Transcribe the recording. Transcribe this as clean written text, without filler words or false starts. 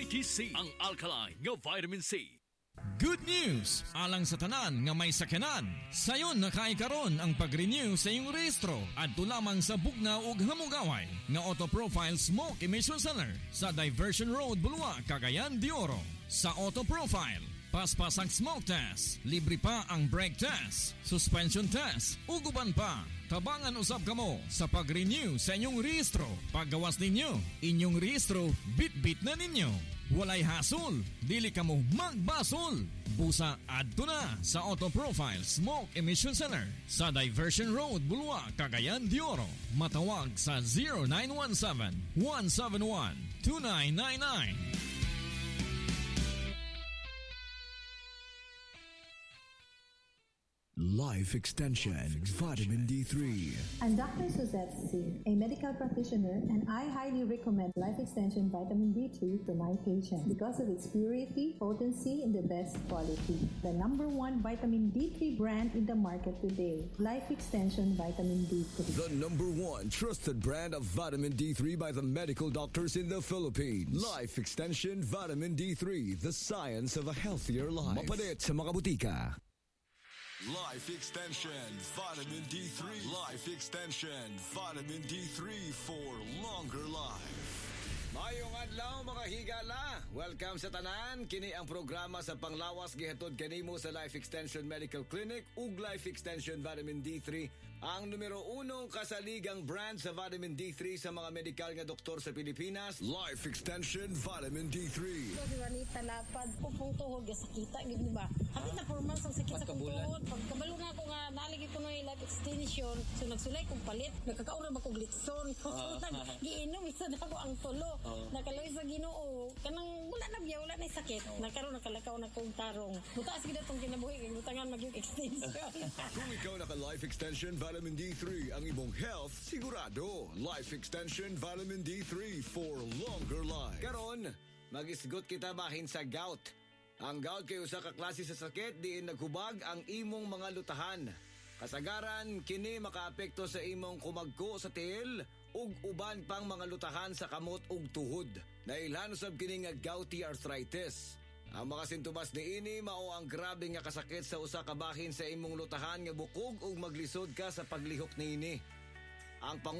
ITC, ang alkaline nga vitamin C. Good news! Alang sa tanan nga may sakyanan. Sayon nakaikaron ang pag-renew sa iyong rehistro at lamang sa Bugnaw ug Hamugaway nga Auto Profile Smoke Emission Center sa Diversion Road, Bulua, Cagayan de Oro. Sa Auto Profile, paspas ang smoke test, libre pa ang brake test, suspension test, uguban pa. Tabangan usab kamo sa pag-renew sa inyong rehistro. Paggawas ninyo, inyong rehistro, bit-bit na ninyo. Walay hasol, dili kamo magbasol. Busa adto na sa Auto Profile Smoke Emission Center sa Diversion Road, Bulua, Cagayan de Oro. Matawag sa 0917-171-2999. Life Extension Vitamin D3. I'm Dr. Suzette C., a medical practitioner, and I highly recommend Life Extension Vitamin D3 to my patients because of its purity, potency, and the best quality. The #1 vitamin D3 brand in the market today, Life Extension Vitamin D3. The #1 trusted brand of vitamin D3 by the medical doctors in the Philippines. Life Extension Vitamin D3, the science of a healthier life. Mapalit sa mga butika. Life Extension Vitamin D3. Life Extension Vitamin D3 for longer life. Mayong adlaw mga higala. Welcome sa tanan. Kini ang programa sa panglawas gihatod kanimo sa Life Extension Medical Clinic ug Life Extension Vitamin D3, ang numero 1 kasaligang brand sa vitamin D3 sa mga medikal nga doktor sa Pilipinas. Life Extension Vitamin D3. So, di ba ni talapad pupong tuhod ga sakita gid ba? Hapit na 4 months ang sakit sa tuhod. Pagkabalo na ako nga naligi ko ng Life Extension, so nagsulay kong palit. Nagkakaura ba kong Glitson? Giinom isa na ako ang tulo. Nakaloy sa Ginoo. Kanang wala na biya, wala na sakit. Nakaroon nakalakaw na kong tarong. Buta sige datong kinabuhi kay butangan mag-yung extension. Kung ikaw naka Life Extension Vitamin D3, ang imong health sigurado. Life Extension Vitamin D3 for longer life. Karon, magisgot kita bahin sa gout. Ang gout kay usa ka klase sa sakit diin naghubag ang imong mga lutahan. Kasagaran kini makaapekto sa imong kumagko sa tiil ug uban pang mga lutahan sa kamot ug tuhod. Nailhan usab kini nga gouty arthritis. Ang mga sintomas niini mao ang grabe nga kasakit sa usa ka bahin sa imong lutahan nga bukog ug maglisod ka sa paglihok niini. Ang